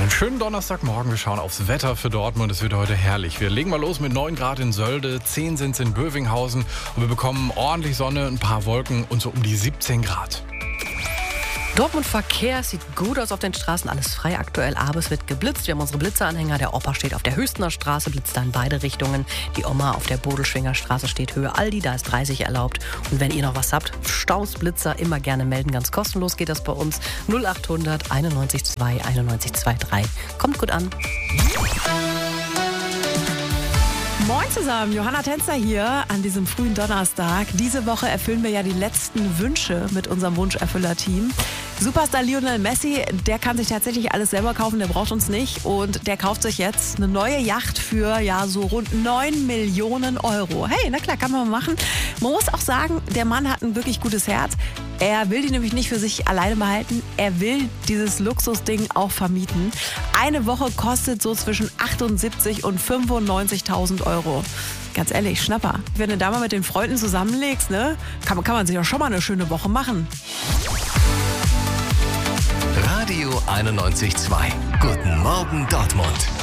Einen schönen Donnerstagmorgen. Wir schauen aufs Wetter für Dortmund. Es wird heute herrlich. Wir legen mal los mit 9 Grad in Sölde, 10 sind es in Bövinghausen und wir bekommen ordentlich Sonne, ein paar Wolken und so um die 17 Grad. Dortmund Verkehr sieht gut aus auf den Straßen, alles frei aktuell, aber es wird geblitzt. Wir haben unsere Blitzeranhänger, der Opa steht auf der Hüstener Straße, blitzt da in beide Richtungen. Die Oma auf der Bodelschwinger Straße steht Höhe Aldi, da ist 30 erlaubt. Und wenn ihr noch was habt, Staus, Blitzer, immer gerne melden, ganz kostenlos geht das bei uns. 0800 91 2 91 23. Kommt gut an. Moin zusammen, Johanna Tänzer hier an diesem frühen Donnerstag. Diese Woche erfüllen wir ja die letzten Wünsche mit unserem Wunscherfüller-Team. Superstar Lionel Messi, der kann sich tatsächlich alles selber kaufen, der braucht uns nicht. Und der kauft sich jetzt eine neue Yacht für so rund 9 Millionen Euro. Hey, na klar, kann man mal machen. Man muss auch sagen, der Mann hat ein wirklich gutes Herz. Er will die nämlich nicht für sich alleine behalten. Er will dieses Luxusding auch vermieten. Eine Woche kostet so zwischen 78 und 95.000 Euro. Ganz ehrlich, Schnapper. Wenn du da mal mit den Freunden zusammenlegst, ne, kann man sich auch schon mal eine schöne Woche machen. Radio 91.2. Guten Morgen Dortmund.